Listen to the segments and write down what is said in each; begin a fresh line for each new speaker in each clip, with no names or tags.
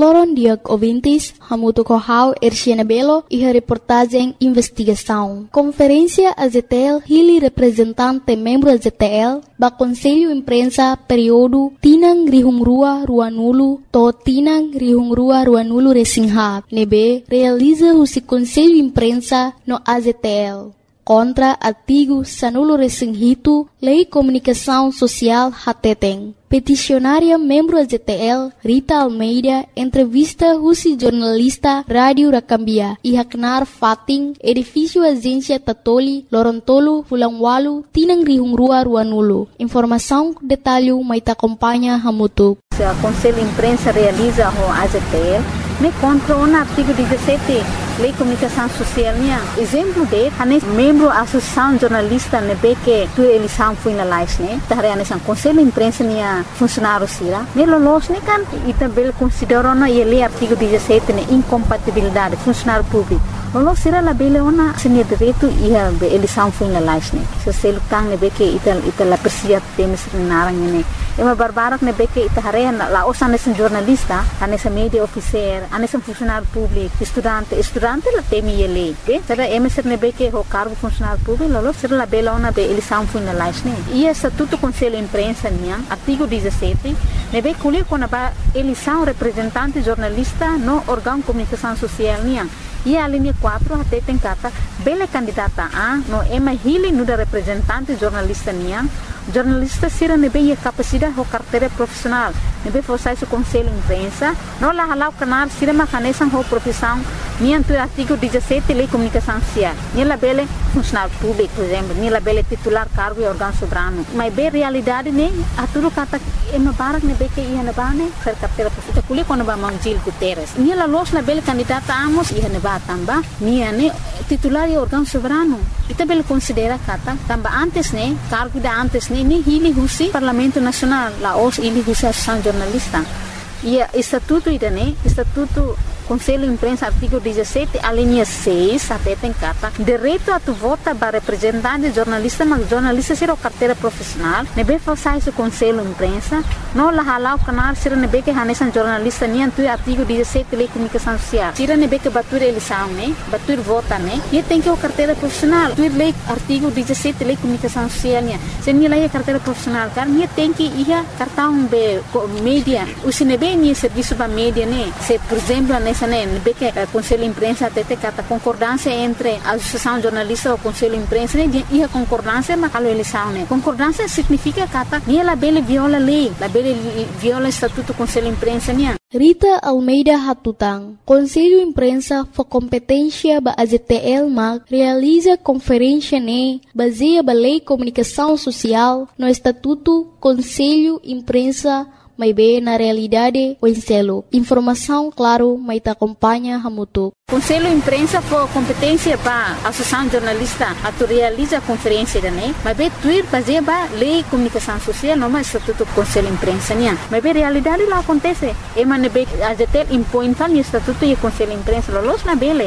Loron Diag ouvintes, hamuto kohau Erciana Belo e a reportagem investigação. Conferência AZTL hili representante membro AZTL ba Conselho Imprensa período Tinang Rihungrua Ruanulu to Tinang Rihungrua Ruanulu Resingha nebe realiza o Conselho Imprensa no AZTL. Contra artigo Sanulo Resinghito, Lei Comunicação Social Hateteng. Peticionária membro AZTL, Rita Almeida, entrevista Rusi jornalista Rádio Rakambia, Ihaknar Fating, edifício Agência Tatoli, Lorontolo, Fulangwalu, Tinang Rihungrua Ruanulu. Informação, detalhe, maita acompanha Hamutu.
O Conselho Imprensa realiza o AZTL, me contra o artigo 17 Lei Comunicação Social nia. Exemplo de, hanes membro Associação Jornalista nebe que tu eleição foi na live né. Tahare hanes Conselho Imprensa nia funcionário sira. Me lolos ne kan itabel considero na ele artigo 17 ne incompatibilidade funcionário público. Lolos sira la bele ona senia direito ia eleição foi na live né. Se selo tang nebe que ita la persia temes narang ne. Ema barbarak nebe que tahare la osa hanes jornalista, hanes media officer, hanes funcionário público, estudante la temi ele, be? Será emeser nebe que o cargo funcionário público, lolo será la bela ona be eleição foi na live né. E estatuto Conselho Imprensa nia, artigo 17, nebe colher quando a eleição representante jornalista no órgão de comunicação social nia. E a linha 4 até tem cata bela candidata a no ema hili no da representante jornalista nia. Jornalista sira nebe a capacidade o carteira profissional nebe forçar o Conselho Imprensa no la halau canar sira macanesan ho profissão nia tu artigo 17 Lei Comunicação Social nia la bela funcionário público por exemplo nia la bela titular cargo e órgão soberano mas be realidade ne a tudo cata ema barak nebe que ia na bane ser carteira profissional kuli quando ba Mangil Guterres nia la los la bela candidata amos ia na ba tamba nia ne titular e órgão soberano ita bela considera cata tamba antes ne cargo da antes ini hili husi Parlamento Nacional la os ili husi Associação Jornalista e estatuto idane estatuto Conselho Imprensa artigo 17 a linha 6 até tem cata direito a tu vota para representante jornalista mas jornalista será carteira profissional nebe forçar o Conselho Imprensa no la halau canal será nebe que hanesan jornalista nem tu artigo 17 Lei Comunicação Social será nebe que batur eleição né batur vota né e tem que o carteira profissional tu lei artigo 17 Lei Comunicação Social né se nem lei carteira profissional cara nem tem que ia cartão be mídia o se nebe nem serviço para mídia né se por exemplo nessa nebe que Conselho Imprensa até tem cata concordância entre a Associação Jornalista e o Conselho Imprensa né e a concordância mas a eleição né concordância significa cata nem la bela viola lei la bela viola estatuto Conselho Imprensa né.
Rita Almeida Hatutang, Conselho Imprensa for competência ba AZTL mag realiza conferência ne baseia ba Lei Comunicação Social no Estatuto Conselho Imprensa may be na realidade o enselo. Informação, claro, may ta acompanha hamutu.
Conselho Imprensa for competência para a Associação Jornalista a tu realiza a conferência da né mas be tuir baseia ba Lei Comunicação Social no mais Estatuto Conselho Imprensa nia mas be realidade lá acontece e man be AZTL impõe fal Estatuto e Conselho Imprensa los na bele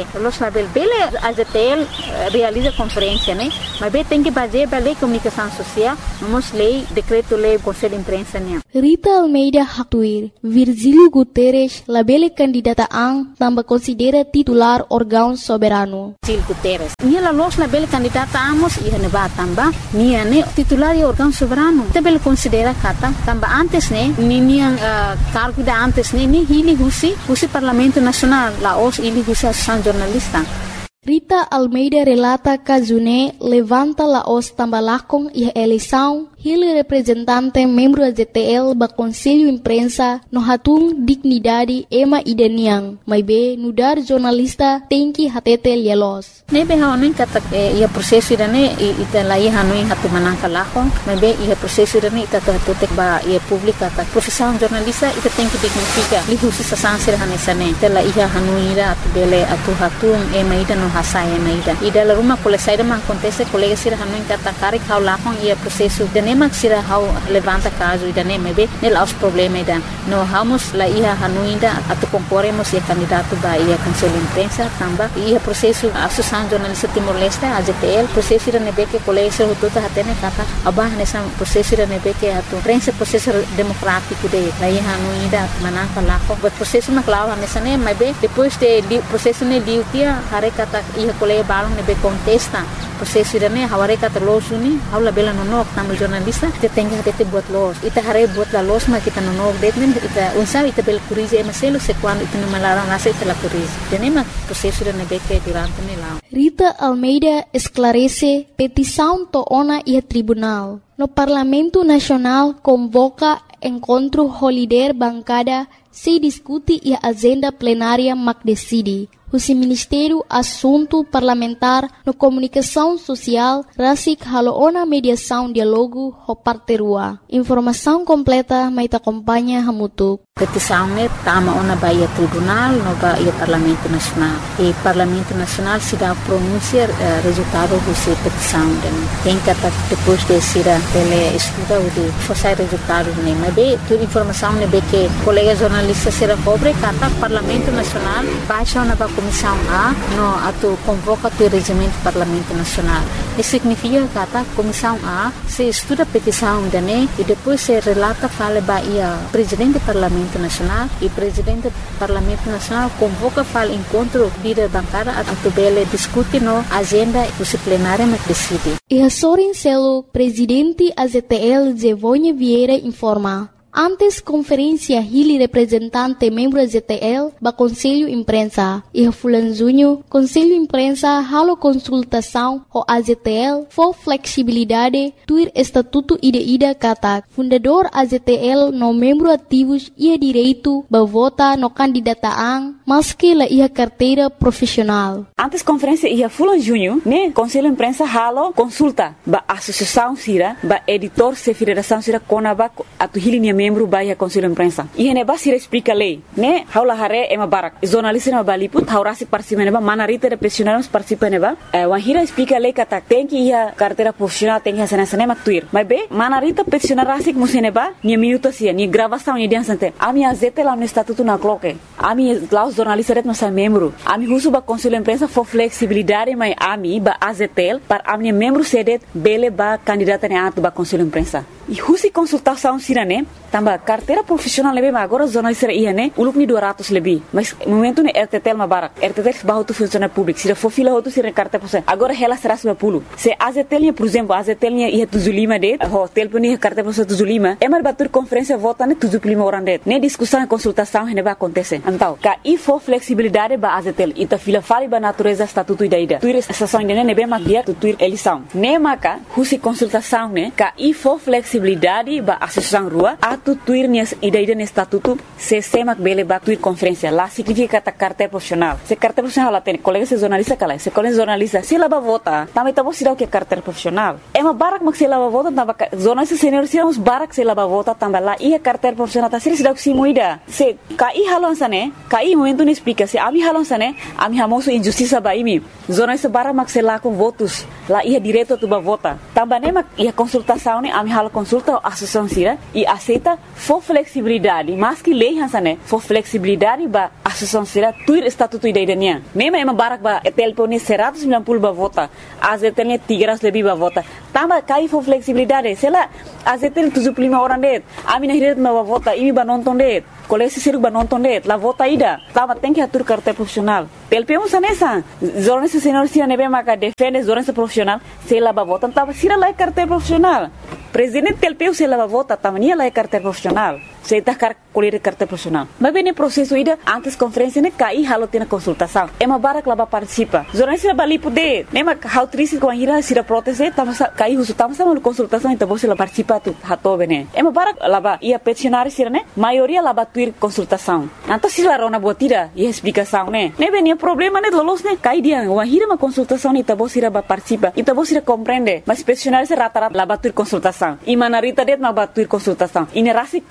AZTL realiza conferência né mas be tem que baseia ba Lei Comunicação Social no lei decreto lei Conselho Imprensa nia.
Rita Almeida Haktuir, Virgílio Guterres, la bele candidata ang tambah considera titular órgão soberano.
Virgílio Guterres. Nia la los la bele candidata amos ia ne ba tamba, nia ne titular e órgão soberano. Te bele considera kata tamba antes ne, nia cargo da antes ne, ni hili husi Parlamento Nacional, la os ili husi Associação Jornalista.
Rita Almeida relata que June levanta la os tambalakong e eleição hili representante membro AZTL ba Conselho Imprensa no hatung dignidade ema ideniang mai be nudar jornalista tem que hatete lielos.
Nebe haonin kata ia proseso idane ita lai hanui hatu manangka lako mai be ia proseso idane ita tutek ba ia publika ta profissão jornalista ita tem que dignifica li husi sasansir hanesane ita la ia hanui ira atu bele atu hatung ema ida no hasaya ema ida ida la rumah kole saida man acontece colega sir hanui kata kari kau lakong ia proseso den nem sira how levanta caso ida nem mebe nel aos problema ida no vamos la ia hanuinda atu concorremos e candidato ba ia conselho imprensa tamba ia processo associação jornalista Timor-Leste AZTL processo ida nebe que colégio tudo hatene kata abah nessa processo ida nebe que atu prensa processo democrático de la ia hanuinda manaka lako but processo na clava nessa nem mebe depois de processo ne liutia hare kata ia colégio balong nebe contesta processo ida ne haware kata losuni haula bela nonok tamu jornalista te tenga te buat los ita hare buat la los ma kita nonok detmen ita unsa ita bel kurize maselo se quando ita no malaran nasa ita la kurize tenema processo ida nebe que durante ne la
Rita Almeida esclarece petição toona e tribunal. No Parlamento Nacional convoca encontro holiday bancada se discute e a agenda plenária mac decide. O Ministério Assunto Parlamentar no Comunicação Social rasik haloona mediação diálogo ho parterua. Informação completa mai te acompanha hamutuk.
Petição ne tama ona baia tribunal no baia Parlamento Nacional. E Parlamento Nacional se dá pronunciar resultado dessa petição. Tem que depois de ser ele estuda o de fazer resultado ne. Mas bem, toda informação ne be que colega jornalista será cobre kata Parlamento Nacional baixa na Comissão A no atu convoca o regimento Parlamento Nacional. Isso significa kata Comissão A se estuda a petição ne e depois se relata fala baia presidente do Parlamento Nacional e presidente do Parlamento Nacional convoca para encontro de bancada a tubele discute no agenda disciplinária na decide.
E a Sorin Celo, presidente AZTL Zevonha Vieira informa. Antes conferência Hili representante membro AZTL ba Conselho Imprensa e Fulan Junho Conselho Imprensa halo consultação ho AZTL for flexibilidade tuir estatuto ida kata fundador AZTL no membro ativos ia direito ba vota no candidataan maski la ia carteira profissional.
Antes conferência ia Fulan Junho ne Conselho Imprensa halo consulta ba associação sira ba editor se federação sira konaba atu Hili membro baia Conselho Imprensa. E ne ba sira explica lei, né? Haula hare ema barak. Jornalista na baliput haurasi participa neba manarita de profissionais participa neba. Wahira explica lei kata tem que ia carteira profissional tem que sana maktuir. Mas be manarita profissional rasik museneba ni minuto sia ni gravação ni diansante. Ami azete lá no estatuto na cloque. Ami lá os jornalistas no sa membro. Ami husu ba Conselho Imprensa for flexibilidade mai ami ba azetel para ami membro sedet bele ba candidata ne atu ba Conselho Imprensa. E husi consultação sira ne tamba carteira profissional lebe ma agora jornalista ia ne uluk ni 200 lebih mas momento ne RTTL ma barak RTTL bahu tu funcionário público sira for fila hotu sira carteira profissional agora ela será 90 se AZTL por exemplo AZTL ia tuzulima de hotel puni carteira profissional tuzulima é mar batur conferência vota ne tuzulima orang de ne discussão e consultação ne ba acontece então ka e for flexibilidade ba AZTL ita fila fali ba natureza estatuto ida tuir estação ne be ma dia tuir eleição ne maka husi consultação ne ka e for flexibilidade ba associação rua atu tuir nias ida ne estatuto se semak bele ba tuir conferência lá significa kata carteira profissional se carteira profissional lá tem colega se jornalista kala se colega jornalista se lá ba vota também tá você que carteira profissional é uma barak mak se lá ba vota tamba jornalista senior se uns barak se lá ba vota tamba lá ia carteira profissional tá se dá que se moida se kai halon sane kai momento ne explica se ami halon sane ami hamoso injustiça ba imi jornalista barak mak se lá com votos lá ia direto tu ba vota tamba ne mak ia consultação ne ami halo consulta associação sira e aceita for flexibilidade mas que lei hansane for flexibilidade ba associação sira tuir estatuto ida idania nema ema barak ba telpone 190 ba vota azetelnya 300 lebih ba vota tamba kai for flexibilidade sela azetel 75 orang det ami nahiret ba vota imi ba nonton det kolesi siruk ba nonton det la vota ida tamba tem que atur carteira profissional telpemo sanesa jornalista senior sira nebe maka defende jornalista profissional sela ba vota tamba sira la carteira profissional presidente telpeu se lava vota tamania la carteira profissional se tá colher carteira profissional mas bem processo ida antes conferência ne cai halo tina consultação é uma barak laba participa jornalista bali poder nema how triste com a ira sira proteste tama cai husu tama sama consultação então você la participa tu hato bene é uma barak laba ia peticionário sira ne maioria laba tuir consultação então se la rona botira e explicação ne bem problema ne lolos ne cai dia uma ira uma consultação ne tabo sira ba participa e tabo sira compreende mas peticionário se rata laba tuir consultação e manarita det ma batuir consultação e nerasi contra lei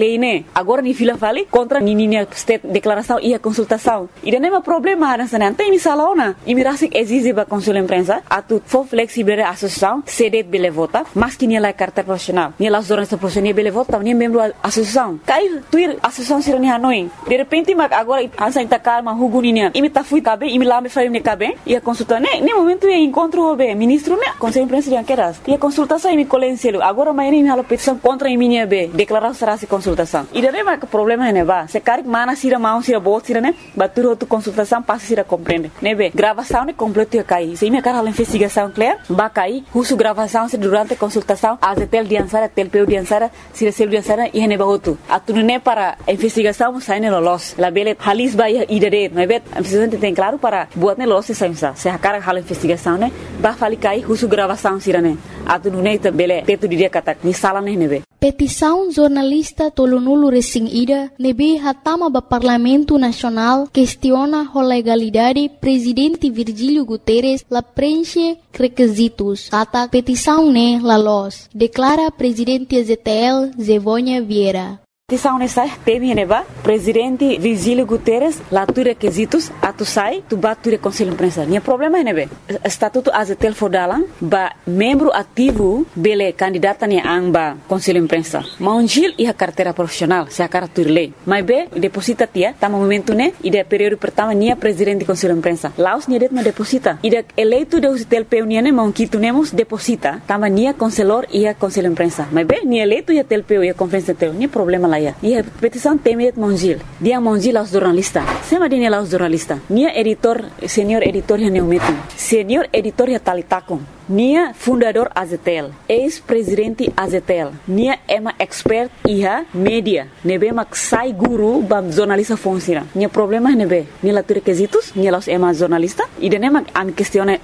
lei, né? Agora ni fila vale contra nininha state declaração e a consultação. E não é problema nessa não tem misalaona. E me rasik exige ba consul imprensa atu for flexible a associação cede bele vota, mas que nem lá carta profissional. Nem lá jornalista profissional bele vota, nem membro associação. Cai tuir associação sira ni hanoi. De repente mag agora ansa inta calma huguninya. E me tá fui cabe, e me lá me faria ne cabe. E a consulta né, nem momento é encontro o ministro né, conselho imprensa de anqueras. E a consultação e me colencielo. Agora amanhã me hala petição contra minha be, declarar será se consultação. E daí mas o problema é né ba, se cari mana sira mão sira bot sira né, batur outra consultação passa sira compreende. Né be, gravação né completo ia cair. Se me cara a investigação clear, ba cair, uso gravação se durante a consultação, a tel diansara, telpeu diansara, sira sel diansara e ne ba outro. Atu né para a investigação sai ne lolos. La bele halis ba ia dere, né be, a investigação tem claro para buat ne lolos sai sa. Se a cara hala investigação né, ba fali cair, uso gravação sira né. Atu né ita bele teto dia kata ni sala ne be.
Petição jornalista Tolonulu Resing Ida nebe hatama ba Parlamento Nacional questiona a legalidade presidente Virgílio Guterres la preenche requisitos. Kata petição ne la los, declara presidente ZTL Zevônia Vieira.
Petição nessa teme neba presidente Virgílio Guterres lá tu requisitos atu sai tu batu conselho imprensa. Nia problema é nebe estatuto azetel fodalan ba membro ativo bele candidata ni amba conselho imprensa. Maunjil e a carteira profissional se a carta lei. Mas be deposita tia tama momento né e de período pertama nia presidente conselho imprensa. Laos nia det ma deposita. E de eleito de azetel peunia ne maunquito nemos deposita tama nia conselor e a conselho imprensa. Mas be nia eleito e a telpeu e a conferência teu nia problema lá. E a petição temet Monjil. Dia Monjil aos jornalistas. Sema dia aos jornalistas. Nia editor, senior editor ya neumetum. Senior editor ya talitakon. Nia fundador Azetel. Ex-presidente Azetel. Nia ema expert iha media. Nebe mak sai guru bam jornalista funciona. Nia problema nebe. Nia la requisitos. Nia los ema jornalista. E dene mak am questione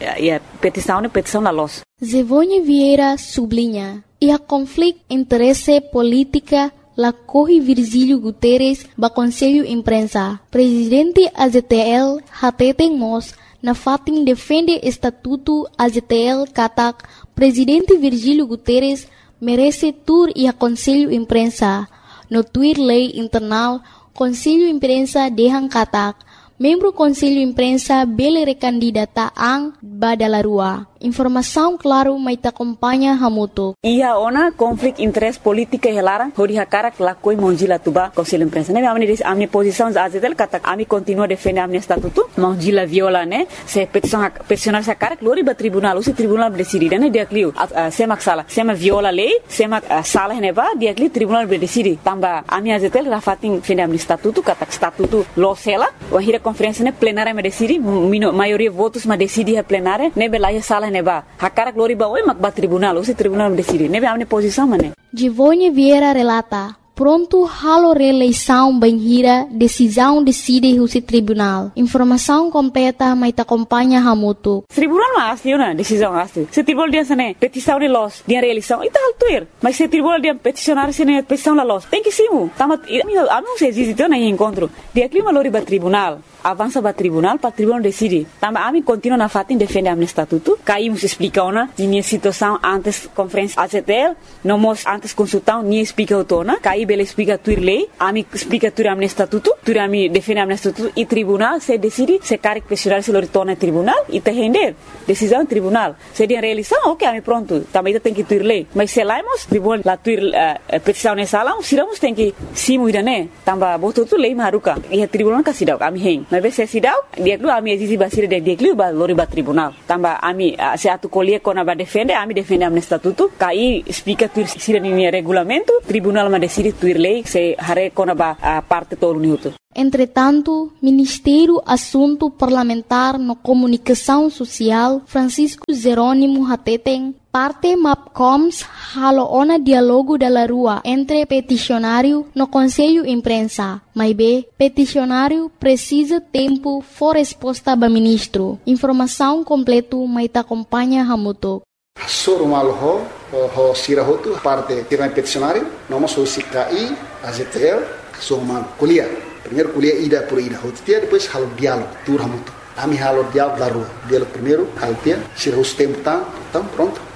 petição la los.
Zevônia Vieira sublinha. E a conflito interesse política la corre Virgílio Guterres ba Conselho Imprensa. Presidente AZTL hateten mos na fatin defende estatuto AZTL katak Presidente Virgílio Guterres merece tur e a Conselho Imprensa. No tuir lei internal Conselho Imprensa dehang katak membro Conselho Imprensa bele recandidata ang badalarua. Informação claro mai ta acompanha hamuto.
Ia ona conflito interesse política helarang hori hakara lakoi monjila tuba Conselho Imprensa. Ne amni posição azetel kata ami continua defender amni estatuto monjila viola ne se peticionar sa cara glori ba tribunal usi tribunal decide ne dia clio semak sala sema viola lei semak sala neva dia clio tribunal decide tamba ami azetel rafatin defender amni estatuto kata estatuto losela wahira conferência ne plenária me decide maioria votos ma decide a plenária ne belaya sala neba hakara glori ba oi mak ba tribunal usi tribunal decide nebe amne posição mane.
Zevônia Vieira relata pronto halo reeleição banhira decisão decide o tribunal. Informação completa mai ta acompanha hamuto.
Tribunal ma asli na decisão asli. Se tribunal dia sene petição de los dia reeleição ita altuir. Mas se tribunal dia peticionar sene petição la los. Tem que simu. Tamat ami se existe na encontro. Dia clima lori ba tribunal. Avança para tribunal decide. Tamba ami continua na fatin defende am estatuto. Caímos explica ona minha situação antes conferência AZTL, não mos antes consultão ni explica otona. Caí bele explica tuir lei, ami explica tuir am estatuto, tuir ami defende am estatuto e tribunal se decide se cari questionar se lo torna tribunal e te render decisão tribunal. Se dia realização, ok, ami pronto. Também tem que tuir lei. Mas se laimos tribunal la tuir petição nessa sala, siramos tem que simu idane. Tamba boto tu lei maruka. E a tribunal kasidau ami hen. Mas se sidau dia lu ami exige basira dia lu ba lori ba tribunal tamba ami se atu colie kona ba defende ami defende am estatuto kai explica tuir sira ni regulamento tribunal ma decide tuir lei se hare kona ba parte todo minuto.
Entretanto, Ministério Assunto Parlamentar no Comunicação Social Francisco Jerônimo Hateten parte MAPCOMS haloona diálogo da rua entre peticionário no Conselho Imprensa. Mas B, peticionário precisa tempo for resposta ba ministro. Informação completo mai ta acompanha hamuto.
Soro malho ho sirahotu parte tirang peticionário, noma so CKI, AZTL, so man kuliah. Primeiro kuliah ida por ida hotia, depois halo diálogo, tur hamuto. Ami halo diálogo da rua. Diálogo primeiro, halo tia, sirahus tempo tão pronto.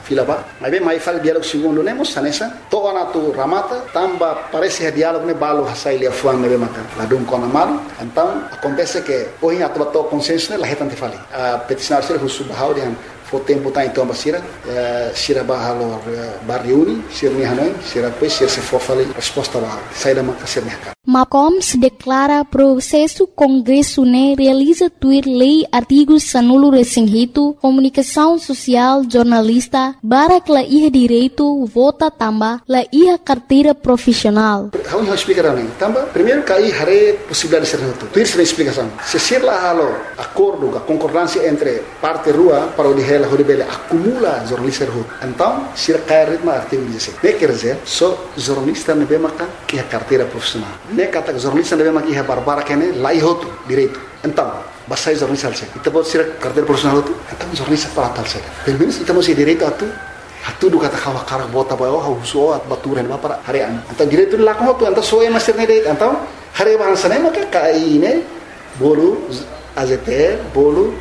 fila ba. Mas bem, mais fala diálogo segundo nemos, sanessa. Toa na tu ramata, tamba parece que diálogo ne balo hasai lia fuan ne maka. Ladum kona malu. Então, acontece que hoje a tua consciência la retante fali. A peticionar ser husu bahau dian. Fo tempo tá então basira, sira bahalo barriuni, sira ni hanoi, sira depois sira se for fali resposta bahau. Sai da maka sira mercado.
MACOMS declara processo Congresso ne realiza tuir lei artigos sanulo resinghito, comunicação social, jornalista, barak la iha direito, vota tamba, la iha carteira profissional.
Vamos explicar nem. Tamba, primeiro cai hare possibilidade de ser noto. Tuir sira explicação. Se sir la halo acordo, a concordância entre parte rua para o de Horibele acumula jornalista rua. Então, sira cai ritmo artigo 16. Ne quer dizer, só jornalista ne bemaka iha carteira profissional. Ne kata jornalista ne bemaka iha barbara kene la ihoto direito. Então, basai jornalista alse. Ita bot sira carteira profissional tu. Então jornalista para tal se. Pelo menos ita masih direito atu. Atu do kata kawa karak bota bawa hauso at baturan ba para harean. Então direito la ko tu então só é master ne direito. Então, hare bahasa ne maka kai ne bolu AZT bolu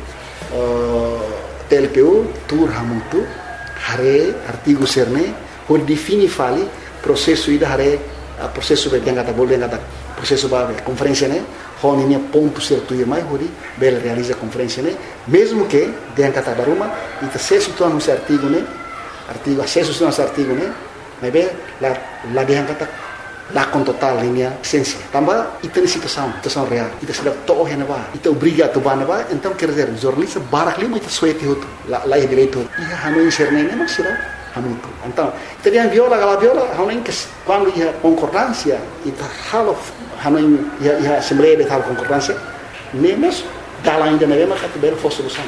TLPU, tur hamutu, hare artigo serne, hol defini fali processo ida hare processo be kata boleh kata processo ba conferência ne, hon ini ponto certo e mais hori bel realiza conferência ne, mesmo que den kata baruma ita acesso tu anu artigo ne, artigo acesso tu anu artigo ne, mas be la den kata la com total linha essência. Também ita situação real. Ita sudah toh yang ba, ita obriga tu ba ba, então quer dizer, jornalista barak lima ita suete hotu, la direito. Ia hanu inserne ne mas sira hanu tu. Então, ita dia viola hanu que quando ia concordância, ita halo hanu ia assembleia de tal concordância, nemos dalam ainda ne mas kat ber fo solução.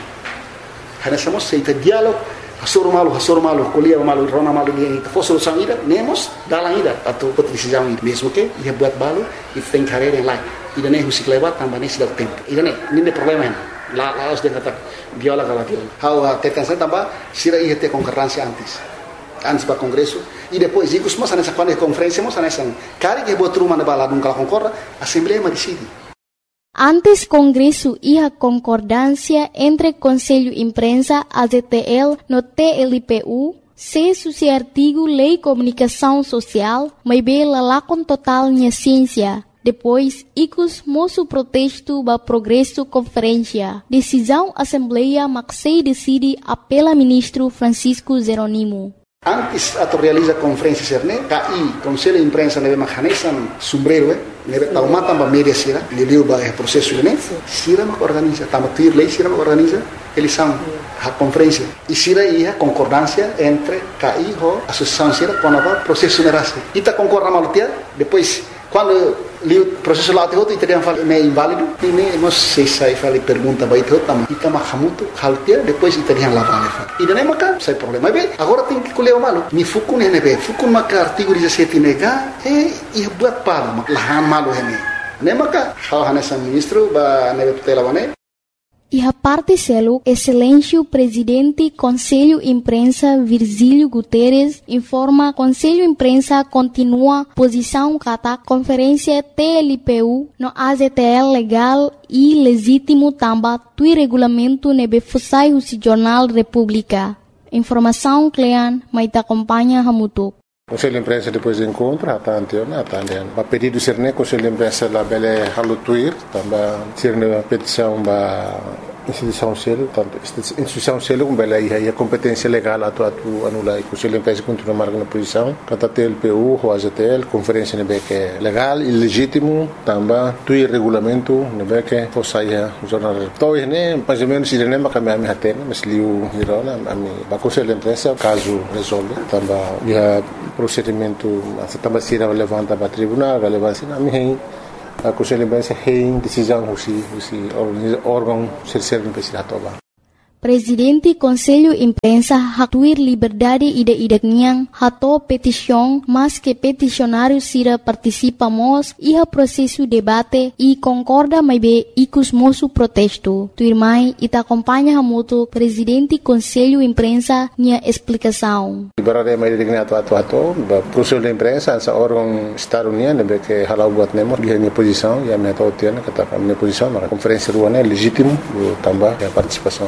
Hana somos ita diálogo Hasur malu, kuliah malu, rona malu dia itu. For solução ida, nemos dalam ida atau pot decisão ida. Mesmo que ia buat balu, itu tem carreira yang lain. Ida ne husik lewat tambah ne sudah tempo. Ida ne problema ini. La harus dia kata viola kalau viola. How tekan saya tambah sira ia te concorrência antes para congresso e depois ikut semua sana quando conferência semua sana cari que buat rumah na bala dum kalau concorda, assembleia decide.
Antes Congresso iha concordância entre Conselho Imprensa, AZTL, no TLPU, se artigo Lei Comunicação Social, mas bela lá com total minha ciência. Depois, icus moço protesto ba progresso conferência. Decisão Assembleia Maxei decide apela ministro Francisco Zeronimo.
Antes atau realiza conferência serne, KI, Conselho de Imprensa nebe mahanesan sombrero, nebe tauma tamba media sira, liliu ba processo ne, sira mak organiza, tamba tuir lei sira mak organiza, eles são a conferência. E sira ia concordância entre KI ho associação sira com a processo nerase. Ita concorda malutia, depois quando liu processo lá teu itu dia fala é inválido, ini nós sei fala pergunta baik teu tama ita mahamutu haltia depois ita dia lá vale. E daí maka sai problema. Mas agora tem que colher o malo. Ni fukun nebe, fukun maka artigo 17 nega ia buat pala lahan malu hene. Ne maka hal hanesa ministro ba nebe tutela bane.
E a parte selo, excelência presidente Conselho Imprensa Virgílio Guterres informa Conselho Imprensa continua posição kata conferência TLPU no AZTL legal e legítimo tamba tui regulamento nebe fusai o Jornal República. Informação Clean, mas acompanha Hamutuk.
Conselho de Imprensa depois do encontro, a pedido de Serne, Conselho de Imprensa lá bele halutuir, também Serne a petição da instituição selo, tanto instituição selo como bele aí a competência legal atu anula e Conselho de Imprensa continua marcando posição, kata TLPU, o AZTL, conferência nebe que legal e legítimo, também tui regulamento nebe que fosse o jornal. Então né, mais ou menos Serne macam ami hatena, mas liu hirona ami ba Conselho de Imprensa caso resolve, também ia procedimento também se levanta para tribunal, relevância na minha a Conselho de Imprensa tem decisão o órgão serve para se atobar.
Presidente Conselho Imprensa hatuir liberdade ida-idaknya hato petição, mas que peticionário sira participamos iha processo debate e concorda mais be ikus moço protesto. Tuirmai ita acompanha hamuto Presidente Conselho Imprensa nia explicação.
Liberdade mais idaknya hato Conselho de Imprensa essa órgão estado-união que halau buat nemo dia minha posição e a minha tautiana kata minha posição na conferência ruana legítimo também a participação também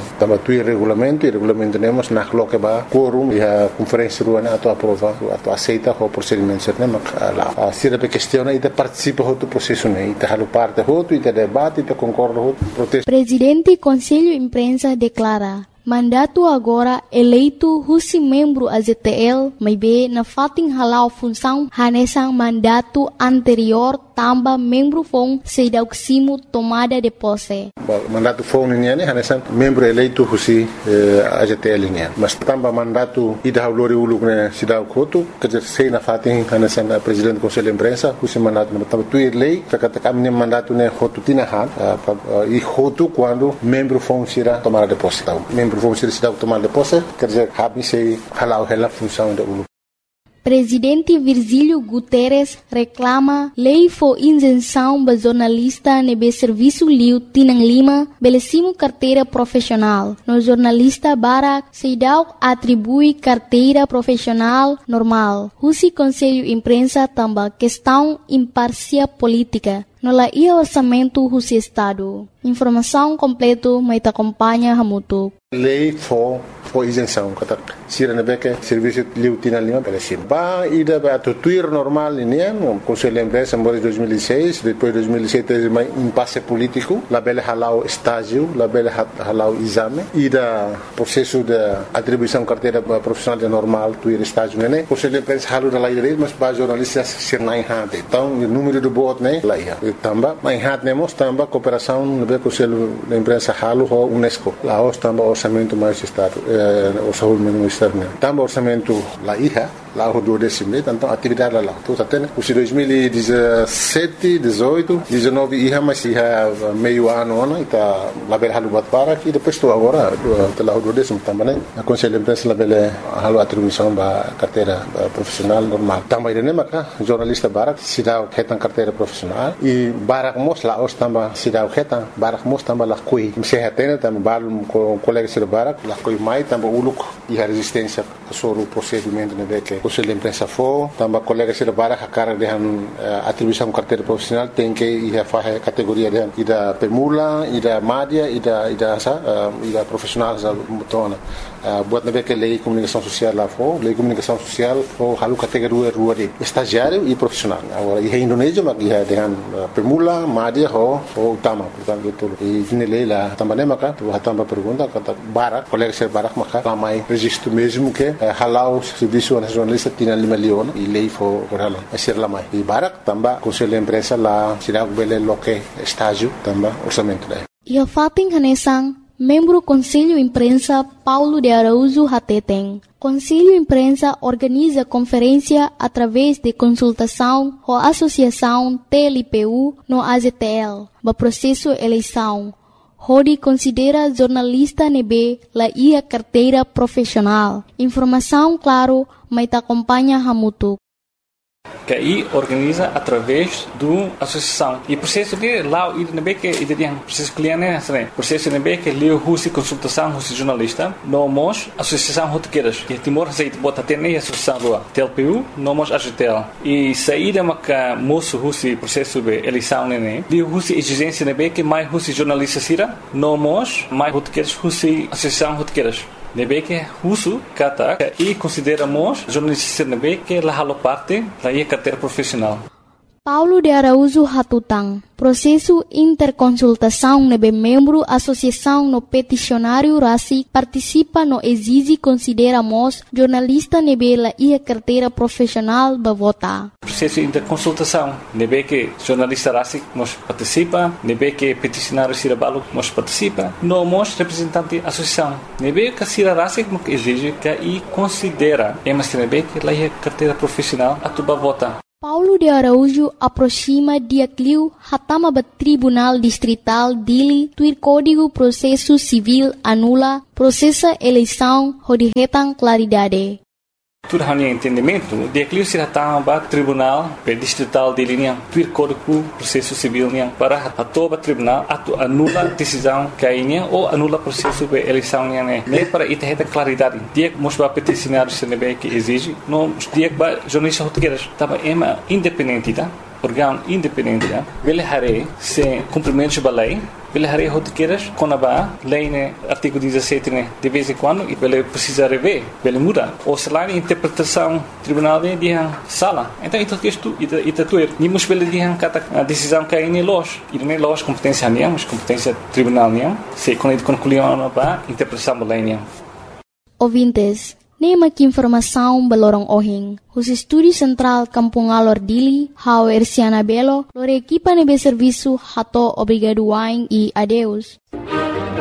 tuir regulamento, e regulamento temos na coloca ba quorum e a conferência ruana ato aprova, ato aceita o procedimento certo, lá. Se a questão e participa do processo, e halo parte e debate, e concorda com protesto.
Presidente Conselho Imprensa declara mandato agora eleito husi membro AZTL, mas be na fating halau função hanesang mandato anterior tamba membro fong sedauksimo tomada de posse.
Mandato fong niya ni hanesang membro eleito husi AZTL niya. Mas tamba mandato ida haulori uluk ne sidau kotu kerja sei na fating hanesang presidente Conselho Imprensa husi mandato tamba tuir lei kata kami mandato ne hotu tinahan e hotu quando membro fong sira tomada de posse. Vamos ser tomar de posse, quer dizer, se halau ela função da ULU.
Presidente Virgílio Guterres reclama lei for isenção ba jornalista nebe serviço liu Tinang Lima belecimo carteira profissional. No jornalista Barak Seidau atribui carteira profissional normal. Husi Conselho Imprensa tamba questão imparcial política. No la ia orçamento husi Estado. Informação completo mai te acompanha Hamutu.
Lei for isenção, kata sira na beke serviço liu Tinang Lima belecim. Ba ida ba tuir normal ini no Conselho Imprensa em 2006, depois 2007 teve mais impasse político, la bele halau estágio, la bele halau exame, ida processo de atribuição carteira profissional de normal tuir estágio né. Conselho Imprensa halu da lei dele, mas ba jornalistas sir nai hate. Então o número de voto né lá ia. Tamba mai hat nemos tamba cooperação no Conselho da Imprensa halu ho UNESCO. Lá os tamba orçamento mais estado, orçamento externo. Tamba orçamento lá ia, lá o 12º, então atividade lá. Então até o 2017, 18, 19 ia mas ia meio ano né, tá lá bela halu bat para e depois estou agora lá o 12º tamba né. A Conselho da Imprensa lá bela halu atribuição ba carteira profissional normal. Tamba ide né maka jornalista Barak sidau ketan carteira profissional e Barak mos lá os tamba sidau ketan Barak mos tamba lá kui se hatena tamba balum com colega sir Barak lá kui mai tamba uluk e a resistência sobre o procedimento né que o Conselho da Imprensa for tamba colega sir Barak a cara de atribuição carteira profissional tem que ir a fazer categoria de ida pemula ida madia ida profissional za mutona buat nabe que lei comunicação social lá for lei comunicação social for halu categoria rua de estagiário e profissional agora e Indonésia mas ia dengan pemula madia ho utama portanto itu e nilai lá também maka tu tamba pergunta kata Barak colega ser Barak maka ramai registro mesmo que halau serviço nacionalista tinha 5 milhões e lei for halau ser lamai e Barak tamba Conselho da Imprensa lá sirag bele loke estágio tamba orçamento daí
ia fating hanesang membro Conselho Imprensa Paulo de Araújo Hateteng. Conselho Imprensa organiza conferência através de consultação com a Associação TLPU no AZTL, no processo eleição. Rodi considera jornalista nebe la ia carteira profissional. Informação claro, mas te acompanha Hamutu.
Que aí organiza através do associação e processo de lá e nebe que tem processo cliente né processo nebe que leu husi consultação husi jornalista nomos associação rotequeiras que Timor aceita bota até nem associação rua TLPU nomos AZTL e saída maca moço husi processo de eleição né leu husi exigência nebe que mais husi jornalista sira nomos mais rotequeiras husi associação rotequeiras nebe que uso kata e consideramos jornalista nebe que la halo parte la ia carteira profissional.
Paulo de Araújo Hatutang. Processo interconsultação nebe membro associação no peticionário RACI participa no exige consideramos jornalista nebe la ia carteira profissional ba vota.
Processo interconsultação nebe que jornalista RACI nos participa, nebe que peticionário Sirabalo nos participa, nós representante associação nebe que Sira RACI nos exige que e considera mas nebe que la ia carteira profissional atuba vota.
Paulo de Araújo aproxima dia cliu hatama ba Tribunal Distrital dili tuir Código Processo Civil anula processa eleição hodihetang claridade.
Tudo hanya entendimento, dia cliu se hatama Tribunal Distrital dili niang tuir Código Processo Civil niang para hatoba tribunal atu anula decisão kainya ou anula processo de eleição niang ne para itaheta claridade. Dia mos ba peticionário se nebe que exige, no dia ba jornalista rotequeiras tava ema independente tá. órgão independente, ele haré se cumprimento da lei, ele haré rotiqueiras com a lei, né, artigo 17, né, de vez em quando, e ele precisa rever, ele muda. Ou se lá a interpretação tribunal de sala. Então, isto tuer. Nimos ele dihan kata a decisão que é loja. E não é loja competência nem, mas competência tribunal nem. Se quando concluíam a interpretação da lei nem.
Ouvintes, nema que informação balorong ohing. Os estúdios central Kampung Alor Dili, Hau Erciana Belo, lor equipa nebe serviço hato obrigado wain e adeus.